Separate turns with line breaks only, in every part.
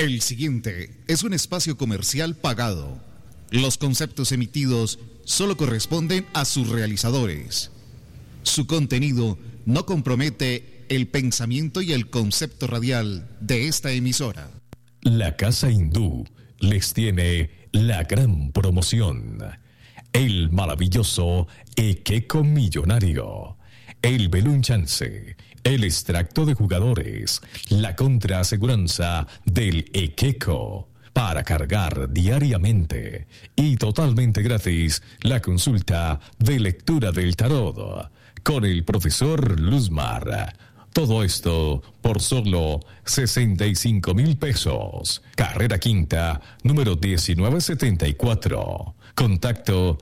El siguiente es un espacio comercial pagado. Los conceptos emitidos solo corresponden a sus realizadores. Su contenido no compromete el pensamiento y el concepto radial de esta emisora.
La Casa Hindú les tiene la gran promoción. El maravilloso Ekeko Millonario. El Belún Chance. El extracto de jugadores. La contraaseguranza del Ekeko. Para cargar diariamente y totalmente gratis la consulta de lectura del tarot con el profesor Luzmar. Todo esto por solo 65,000 pesos. Carrera Quinta, número 1974. Contacto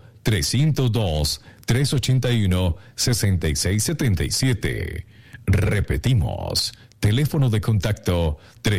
302-381-6677. Repetimos. Teléfono de contacto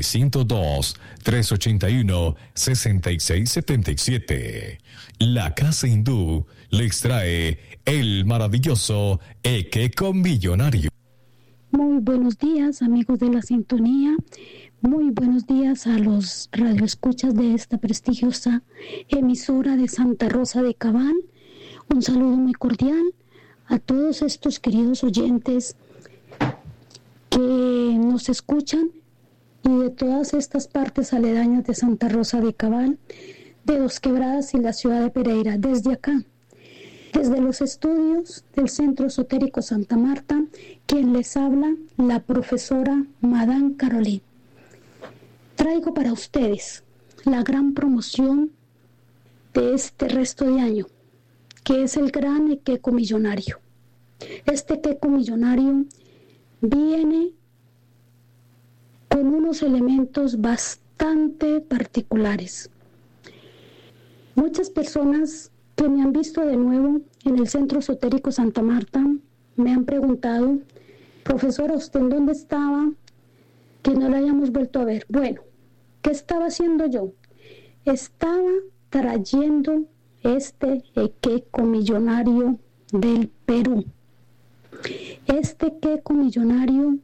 302-381-6677. La Casa Hindú les trae el maravilloso Ekeko Millonario.
Muy buenos días, amigos de la sintonía. Muy buenos días a los radioescuchas de esta prestigiosa emisora de Santa Rosa de Cabán. Un saludo muy cordial a todos estos queridos oyentes que nos escuchan y de todas estas partes aledañas de Santa Rosa de Cabán, de Dos Quebradas y la ciudad de Pereira. Desde acá, desde los estudios del Centro Esotérico Santa Marta, quien les habla, la profesora Madame Caroline. Traigo para ustedes la gran promoción de este resto de año, que es el gran Ekeko Millonario. Este Ekeko Millonario viene con unos elementos bastante particulares. Muchas personas que me han visto de nuevo en el Centro Esotérico Santa Marta me han preguntado: profesora, ¿usted en dónde estaba? Que no la hayamos vuelto a ver. Bueno, ¿qué estaba haciendo yo? Estaba trayendo este Ekeko Millonario del Perú. Este Ekeko Millonario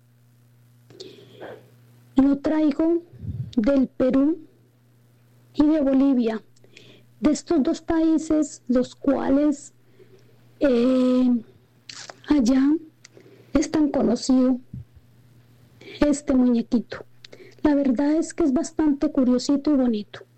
lo traigo del Perú y de Bolivia, de estos dos países, los cuales allá es tan conocido este muñequito. La verdad es que es bastante curiosito y bonito.